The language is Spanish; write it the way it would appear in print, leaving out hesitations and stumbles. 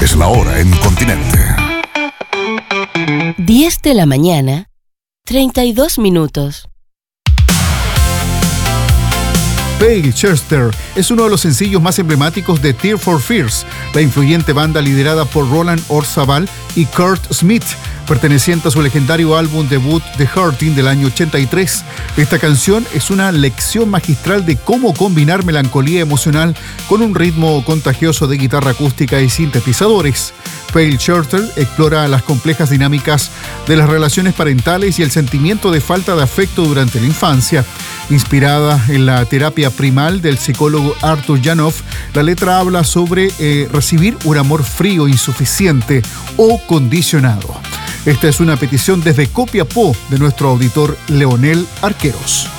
Es la hora en Continente. 10 de la mañana, 32 minutos. Pale Chester es uno de los sencillos más emblemáticos de Tears for Fears, la influyente banda liderada por Roland Orzabal y Kurt Smith, perteneciente a su legendario álbum debut The Hurting del año 83. Esta canción es una lección magistral de cómo combinar melancolía emocional con un ritmo contagioso de guitarra acústica y sintetizadores. Pale Chester explora las complejas dinámicas de las relaciones parentales y el sentimiento de falta de afecto durante la infancia. Inspirada en la terapia primal del psicólogo Arthur Janov, la letra habla sobre recibir un amor frío, insuficiente o condicionado. Esta es una petición desde Copiapó de nuestro auditor Leonel Arqueros.